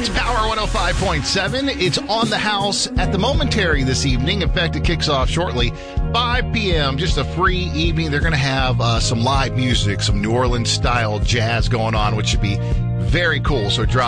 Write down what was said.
It's Power 105.7. It's on the house at the Momentary this evening. In fact, it kicks off shortly. 5 p.m., just a free evening. They're going to have some live music, some New Orleans-style jazz going on, which should be very cool. So drop